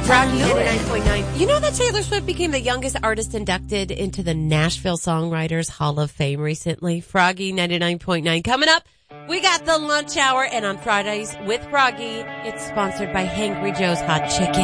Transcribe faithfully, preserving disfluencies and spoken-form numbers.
Froggy ninety-nine point nine. You know that Taylor Swift became the youngest artist inducted into the Nashville Songwriters Hall of Fame recently? Froggy ninety-nine point nine. Coming up, we got the lunch hour, and on Fridays with Froggy, it's sponsored by Hangry Joe's Hot Chicken.